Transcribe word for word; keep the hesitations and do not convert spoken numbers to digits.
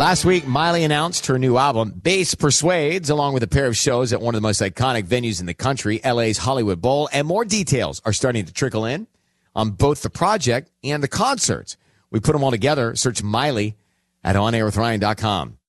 Last week, Miley announced her new album, Bass Persuades, along with a pair of shows at one of the most iconic venues in the country, L A's Hollywood Bowl, and more details are starting to trickle in on both the project and the concerts. We put them all together. Search Miley at on air with ryan dot com.